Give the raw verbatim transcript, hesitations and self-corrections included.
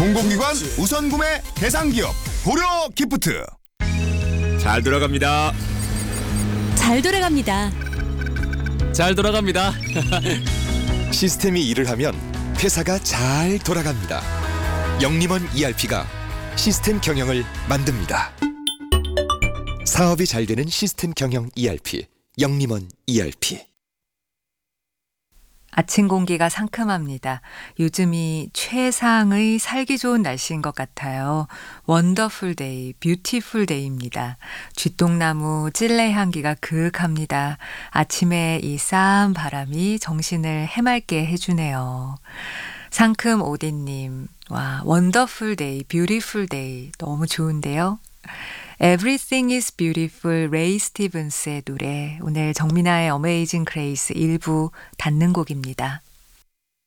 공공기관 우선 구매 대상 기업 고려 기프트. 잘 돌아갑니다. 잘 돌아갑니다. 잘 돌아갑니다. 시스템이 일을 하면 회사가 잘 돌아갑니다. 영림원 이알피가 시스템 경영을 만듭니다. 사업이 잘 되는 시스템 경영 이알피, 영림원 이알피. 아침 공기가 상큼합니다. 요즘이 최상의 살기 좋은 날씨인 것 같아요. 원더풀 데이, 뷰티풀 데이입니다. 쥐똥나무 찔레 향기가 그윽합니다. 아침에 이 싸한 바람이 정신을 해맑게 해주네요. 상큼 오디님, 와, 원더풀 데이, 뷰티풀 데이 너무 좋은데요. Everything is Beautiful, 레이 스티븐스의 노래. 오늘 정민아의 어메이징 그레이스 일부 닫는 곡입니다.